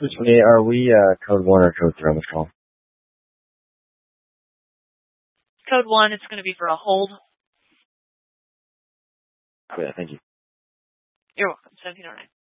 Excuse me, are we code 1 or code 3 on this call? Code 1, it's going to be for a hold. Yeah, thank you. You're welcome. 1709.